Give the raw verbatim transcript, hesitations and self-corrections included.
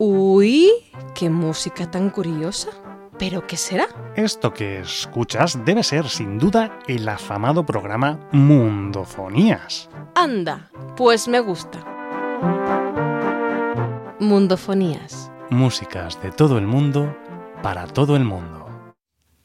Uy, qué música tan curiosa. ¿Pero qué será? Esto que escuchas debe ser, sin duda, el afamado programa Mundofonías. Anda, pues me gusta. Mundofonías. Músicas de todo el mundo, para todo el mundo.